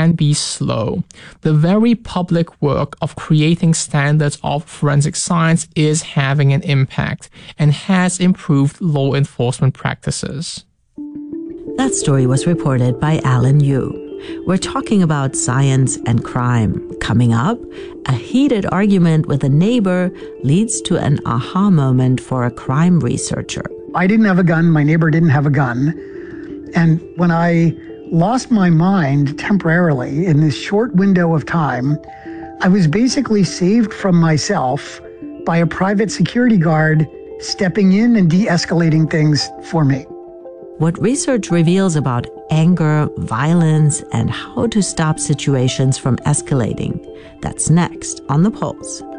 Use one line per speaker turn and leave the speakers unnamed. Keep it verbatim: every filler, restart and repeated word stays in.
can be slow. The very public work of creating standards of forensic science is having an impact and has improved law enforcement practices.
That story was reported by Alan Yu. We're talking about science and crime. Coming up, a heated argument with a neighbor leads to an aha moment for a crime researcher.
I didn't have a gun. My neighbor didn't have a gun. And when I lost my mind temporarily in this short window of time, I was basically saved from myself by a private security guard stepping in and de-escalating things for me.
What research reveals about anger, violence, and how to stop situations from escalating. That's next on The Pulse.